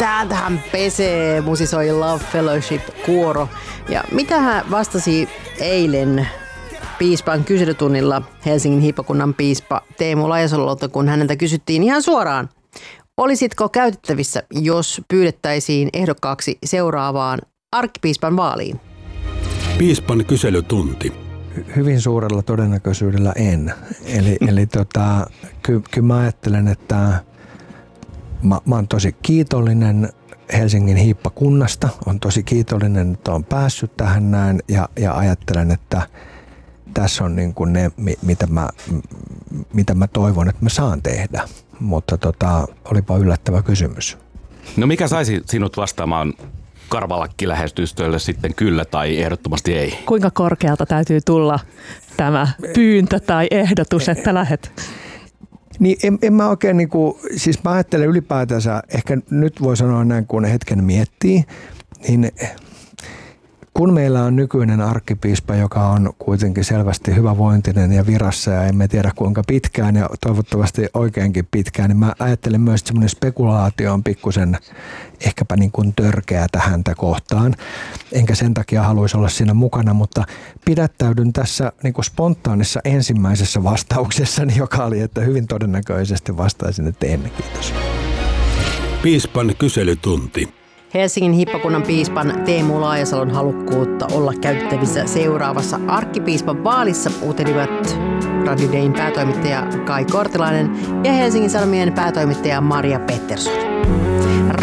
täältähän pesee, musisoi Love Fellowship-kuoro. Ja mitä hän vastasi eilen piispan kyselytunnilla Helsingin hiippakunnan piispa Teemu Lajasalolta, kun häneltä kysyttiin ihan suoraan, olisitko käytettävissä, jos pyydettäisiin ehdokkaaksi seuraavaan arkkipiispan vaaliin? Piispan kyselytunti. Hyvin suurella todennäköisyydellä en. Eli kyllä mä ajattelen, että mä oon tosi kiitollinen Helsingin hiippakunnasta. On tosi kiitollinen, että on päässyt tähän näin ja ajattelen, että tässä on niin kuin ne, mitä mä toivon, että mä saan tehdä. Mutta olipa yllättävä kysymys. No mikä saisi sinut vastaamaan karvalakkilähetystölle sitten kyllä tai ehdottomasti ei? Kuinka korkealta täytyy tulla tämä pyyntö tai ehdotus, että lähet? Niin en mä oikein siis mä ajattelen ylipäätänsä, ehkä nyt voi sanoa näin, kun hetken miettii, niin kun meillä on nykyinen arkkipiispa, joka on kuitenkin selvästi hyvävointinen ja virassa ja emme tiedä kuinka pitkään ja toivottavasti oikeinkin pitkään, niin mä ajattelen myös, että semmoinen spekulaatio on pikkusen ehkäpä niin kuin törkeä häntä kohtaan. Enkä sen takia haluaisi olla siinä mukana, mutta pidättäydyn tässä niin kuin spontaanissa ensimmäisessä vastauksessani, joka oli, että hyvin todennäköisesti vastaisin, että en, kiitos. Piispan kyselytunti. Helsingin hiippakunnan piispan Teemu Laajasalon halukkuutta olla käytettävissä seuraavassa arkkipiispan vaalissa utelivat Radio Dayn päätoimittaja Kai Kortelainen ja Helsingin Sanomien päätoimittaja Maria Pettersson.